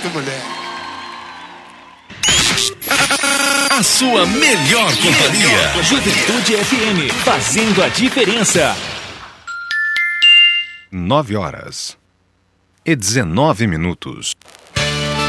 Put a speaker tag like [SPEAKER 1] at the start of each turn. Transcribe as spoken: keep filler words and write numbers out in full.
[SPEAKER 1] muito, mulher.
[SPEAKER 2] A sua melhor companhia.
[SPEAKER 3] Juventude F M, fazendo a diferença.
[SPEAKER 2] Nove horas e dezenove minutos.